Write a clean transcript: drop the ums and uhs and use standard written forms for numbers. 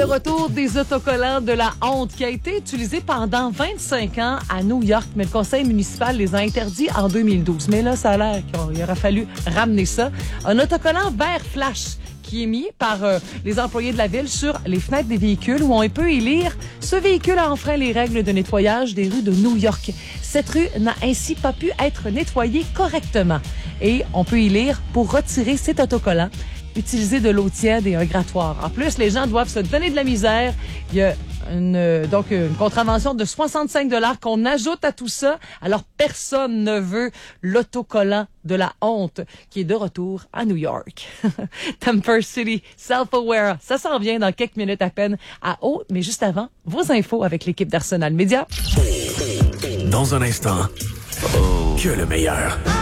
le retour des autocollants de la honte qui a été utilisé pendant 25 ans à New York, mais le conseil municipal les a interdits en 2012. Mais là, ça a l'air qu'il aura fallu ramener ça. Un autocollant vert flash qui est mis par les employés de la ville sur les fenêtres des véhicules où on peut y lire « Ce véhicule a enfreint les règles de nettoyage des rues de New York. Cette rue n'a ainsi pas pu être nettoyée correctement. » Et on peut y lire « Pour retirer cet autocollant, utiliser de l'eau tiède et un grattoir. » En plus, les gens doivent se donner de la misère. Il y a une contravention de 65 $ qu'on ajoute à tout ça. Alors, personne ne veut l'autocollant de la honte qui est de retour à New York. Temper City, Self-Aware, ça s'en vient dans quelques minutes à peine à haut. Mais juste avant, vos infos avec l'équipe d'Arsenal Média. Dans un instant, que le meilleur.